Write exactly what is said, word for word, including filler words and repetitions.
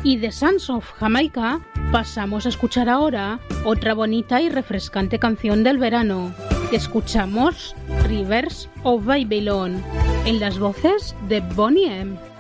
Y de Sons of Jamaica pasamos a escuchar ahora otra bonita y refrescante canción del verano. Escuchamos Rivers of Babylon en las voces de Boney M.